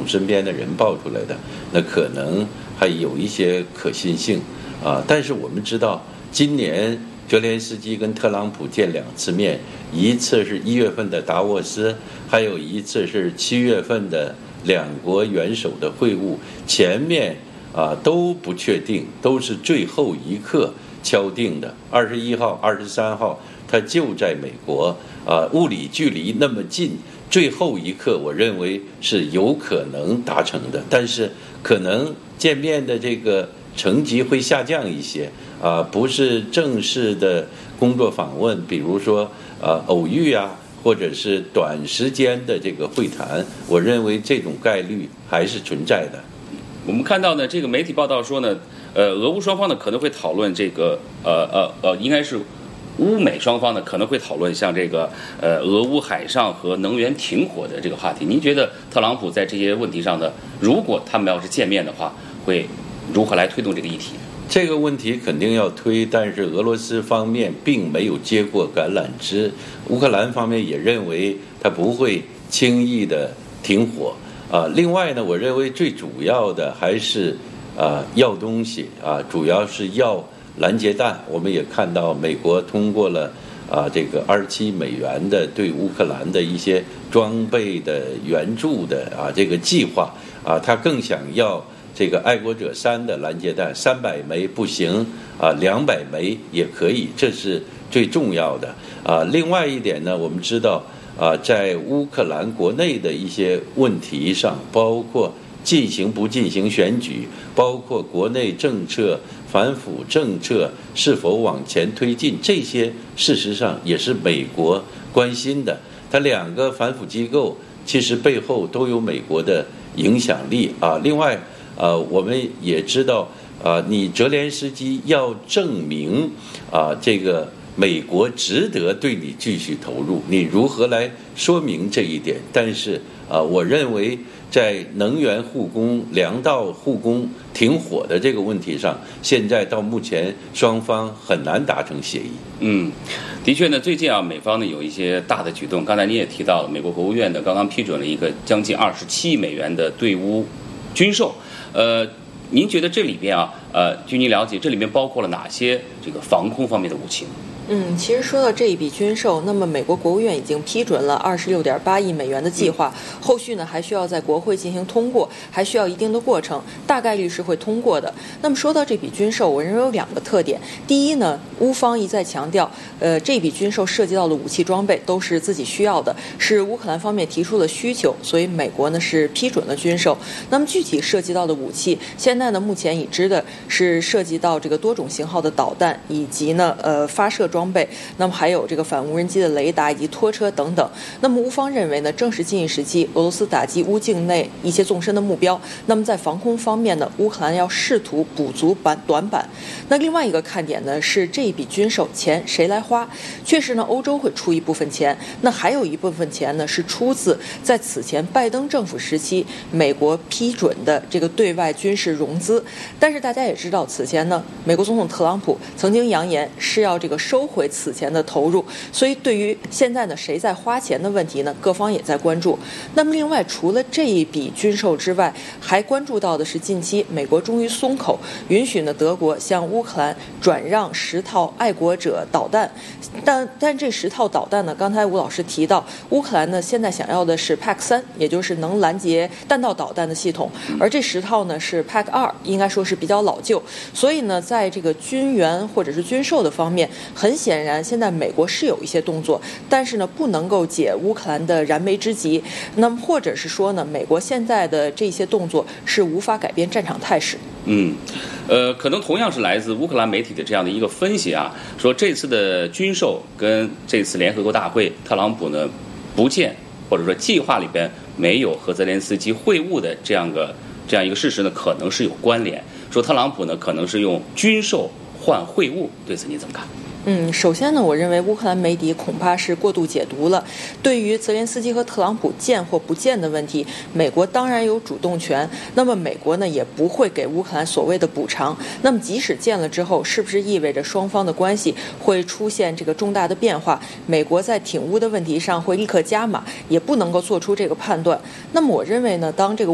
身边的人爆出来的，那可能还有一些可信性啊。但是我们知道，今年泽连斯基跟特朗普见2次面，一次是1月份的达沃斯，还有一次是7月份的2国元首的会晤，前面都不确定，都是最后一刻敲定的。21号、23号，他就在美国，物理距离那么近，最后一刻我认为是有可能达成的，但是可能见面的这个层级会下降一些，不是正式的工作访问，比如说偶遇啊，或者是短时间的这个会谈，我认为这种概率还是存在的。 我们看到呢，这个媒体报道说呢，俄乌双方呢可能会讨论这个应该是乌美双方呢可能会讨论像这个俄乌海上和能源停火的这个话题。您觉得特朗普在这些问题上呢，如果他们要是见面的话，会如何来推动这个议题？ 这个问题肯定要推，但是俄罗斯方面并没有接过橄榄枝，乌克兰方面也认为他不会轻易的停火。另外呢，我认为最主要的还是要东西主要是要拦截弹。我们也看到美国通过了这个27美元的对乌克兰的一些装备的援助的这个计划他更想要这个爱国者3的拦截弹，300枚不行200枚也可以，这是最重要的另外一点呢，我们知道在乌克兰国内的一些问题上，包括进行不进行选举，包括国内政策、反腐政策是否往前推进，这些事实上也是美国关心的。它2个反腐机构其实背后都有美国的影响力另外我们也知道你泽连斯基要证明这个美国值得对你继续投入，你如何来说明这一点？但是我认为在能源护工、粮道护工停火的这个问题上，现在到目前双方很难达成协议。 的确呢，最近美方呢有一些大的举动，刚才你也提到了，美国国务院呢刚刚批准了一个将近27亿美元的对乌军售。您觉得这里边据您了解，这里面包括了哪些这个防空方面的武器呢？ 其实说到这一笔军售，那么美国国务院已经批准了26.8亿美元的计划，后续呢还需要在国会进行通过，还需要一定的过程，大概率是会通过的。那么说到这笔军售，我认为有2个特点。第一呢，乌方一再强调，这笔军售涉及到的武器装备都是自己需要的，是乌克兰方面提出的需求，所以美国呢是批准了军售。那么具体涉及到的武器，现在呢目前已知的是涉及到这个多种型号的导弹，以及呢发射装备，那么还有这个反无人机的雷达以及拖车等等。那么乌方认为呢，正是近一时期俄罗斯打击乌境内一些纵深的目标。那么在防空方面呢，乌克兰要试图补足短板。那另外一个看点呢是这一笔军售钱谁来花？确实呢，欧洲会出一部分钱，那还有一部分钱呢是出自在此前拜登政府时期美国批准的这个对外军事融资。但是大家也知道，此前呢，美国总统特朗普曾经扬言是要这个收回此前的投入，所以对于现在呢谁在花钱的问题呢，各方也在关注。那么另外除了这一笔军售之外，还关注到的是近期美国终于松口，允许呢德国向乌克兰转让10套爱国者导弹。但这10套导弹呢，刚才吴老师提到，乌克兰呢现在想要的是 PAC-3，也就是能拦截弹道导弹的系统，而这10套呢是 PAC-2，应该说是比较老旧。所以呢，在这个军援或者是军售的方面，很显然现在美国是有一些动作，但是呢不能够解乌克兰的燃眉之急。那么或者是说呢，美国现在的这些动作是无法改变战场态势。 可能同样是来自乌克兰媒体的这样的一个分析说这次的军售跟这次联合国大会特朗普呢不见，或者说计划里边没有和泽连斯基会晤的这样一个事实呢，可能是有关联。说特朗普呢可能是用军售换会晤，对此你怎么看？ 首先呢，我认为乌克兰媒体恐怕是过度解读了。对于泽连斯基和特朗普见或不见的问题，美国当然有主动权。那么美国呢，也不会给乌克兰所谓的补偿。那么即使见了之后，是不是意味着双方的关系会出现这个重大的变化？美国在挺乌的问题上会立刻加码，也不能够做出这个判断。那么我认为呢，当这个